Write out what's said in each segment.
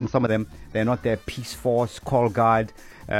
some of them, they're not their peace force, call guard.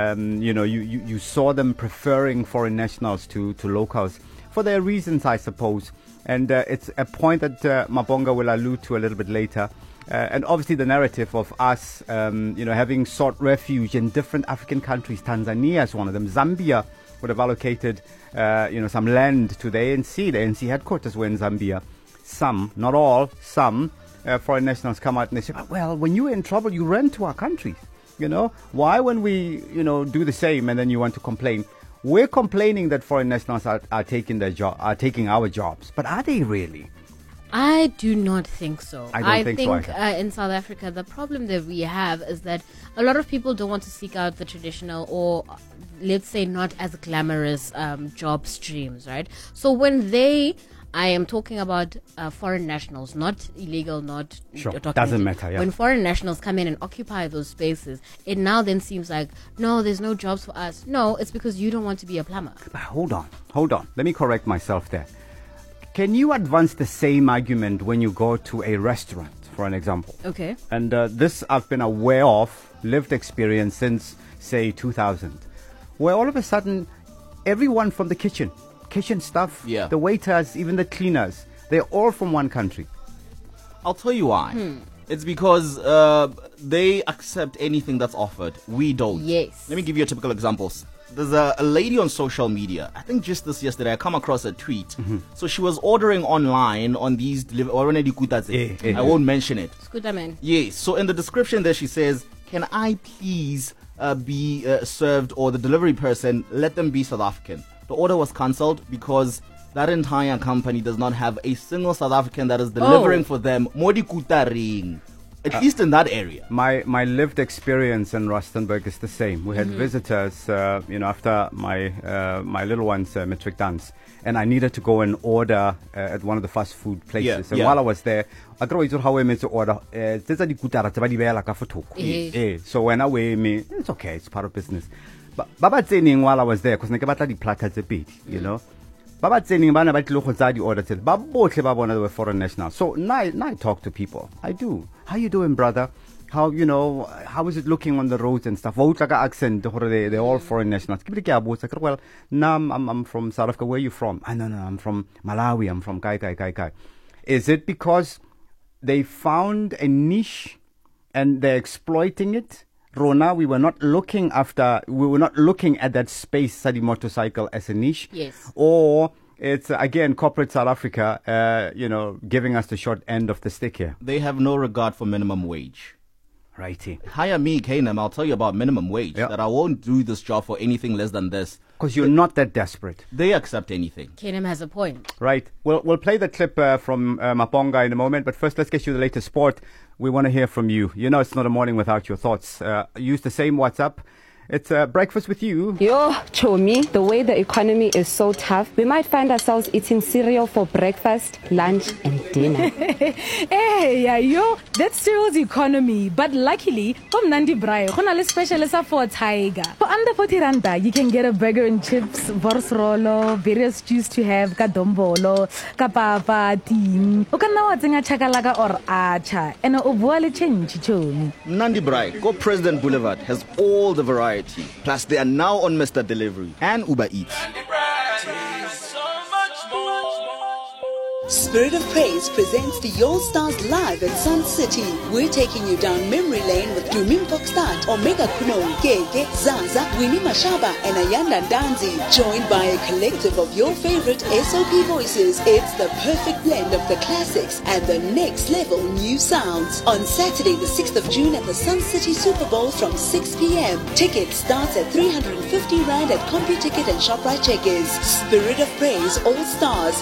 You saw them preferring foreign nationals to locals for their reasons, I suppose. And it's a point that Mabonga will allude to a little bit later. And obviously the narrative of us, having sought refuge in different African countries. Tanzania is one of them. Zambia would have allocated, some land to the ANC. The ANC headquarters were in Zambia. Some, not all, some foreign nationals come out and they say, well, when you're in trouble, you run to our countries. Why when we, do the same and then you want to complain? We're complaining that foreign nationals are taking our jobs. But are they really? I do not think so. I think so in South Africa, the problem that we have is that a lot of people don't want to seek out the traditional or, let's say, not as glamorous job streams, right? So when I am talking about foreign nationals, not illegal, not documented. Doesn't matter, yeah. When foreign nationals come in and occupy those spaces, it now then seems like, no, there's no jobs for us. No, it's because you don't want to be a plumber. But hold on. Let me correct myself there. Can you advance the same argument when you go to a restaurant, for an example? Okay. And this I've been aware of, lived experience since, say, 2000, where all of a sudden, everyone from the kitchen staff, the waiters, even the cleaners, they're all from one country. I'll tell you why. It's because they accept anything that's offered. We don't. Yes. Let me give you a typical example. There's a lady on social media. I think just yesterday I come across a tweet. Mm-hmm. So she was ordering online on these I won't mention it. Scooter man. Yes. So in the description there she says, "Can I please be served, or the delivery person, let them be South African." The order was cancelled because that entire company does not have a single South African that is delivering for them. Modi kutaring. At least in that area. My lived experience in Rustenburg is the same. We had visitors, after my little one's matric dance, and I needed to go and order at one of the fast food places. And while I was there, I tried to order. So when I weigh me, it's okay. It's part of business. But Baba Tsening, while I was there, because the platters a bit, Baba Tsening bana ba tlo go tsa di order tse ba botle ba bona the foreign national. So now I talk to people. I do. How you doing, brother? How is it looking on the roads and stuff? Accent, they're all foreign nationals. Well, I'm from South Africa. Where are you from? No, I'm from Malawi. I'm from Kai. Is it because they found a niche and they're exploiting it? Rona, we were not looking at that space study motorcycle as a niche. Yes. Or it's, again, corporate South Africa, giving us the short end of the stick here. They have no regard for minimum wage. Righty. Hire me, Kanem, I'll tell you about minimum wage. Yep. That I won't do this job for anything less than this. Because you're not that desperate. They accept anything. Kanem has a point. Right. We'll play the clip from Mabonga in a moment, but first let's get you the latest sport. We want to hear from you. It's not a morning without your thoughts. Use the same WhatsApp. It's breakfast with you. Yo, Chomi, the way the economy is so tough, we might find ourselves eating cereal for breakfast, lunch, and dinner. That's cereal's economy. But luckily, from Nandi Braai, we special for Tiger. For under 40 randa, you can get a burger and chips, borsrolo, various stews to have, kadombolo, kapapa, ting. You can now think chakalaga or acha, and ovuale change, Chomi. Nandi Braai, Go President Boulevard, has all the variety. Plus, they are now on Mr. Delivery and Uber Eats. Spirit of Praise presents the All Stars live in Sun City. We're taking you down memory lane with Dumim Pokstad, Omega Kuno, Gege, Zaza, Winnie Mashaba, and Ayanda Danzi. Joined by a collective of your favorite SOP voices, it's the perfect blend of the classics and the next level new sounds. On Saturday, the 6th of June at the Sun City Super Bowl from 6 p.m. Tickets starts at 350 Rand at CompuTicket and ShopRite Checkers. Spirit of Praise All Stars.